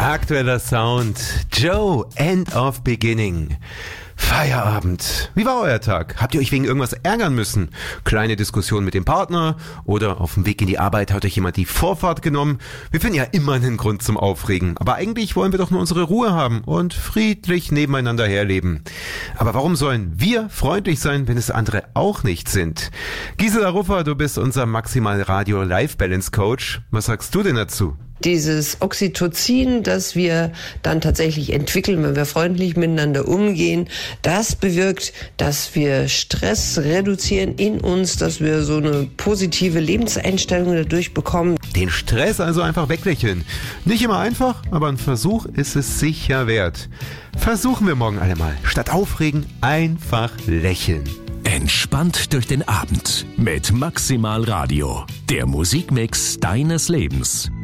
Aktueller Sound, Joe, End of Beginning. Feierabend. Wie war euer Tag? Habt ihr euch wegen irgendwas ärgern müssen? Kleine Diskussion mit dem Partner oder auf dem Weg in die Arbeit hat euch jemand die Vorfahrt genommen? Wir finden ja immer einen Grund zum Aufregen. Aber eigentlich wollen wir doch nur unsere Ruhe haben und friedlich nebeneinander herleben. Aber warum sollen wir freundlich sein, wenn es andere auch nicht sind? Gisela Ruffer, du bist unser Maximal Radio Life Balance Coach. Was sagst du denn dazu? Dieses Oxytocin, das wir dann tatsächlich entwickeln, wenn wir freundlich miteinander umgehen, das bewirkt, dass wir Stress reduzieren in uns, dass wir so eine positive Lebenseinstellung dadurch bekommen. Den Stress also einfach weglächeln. Nicht immer einfach, aber ein Versuch ist es sicher wert. Versuchen wir morgen alle mal. Statt aufregen, einfach lächeln. Entspannt durch den Abend mit Maximal Radio, der Musikmix deines Lebens.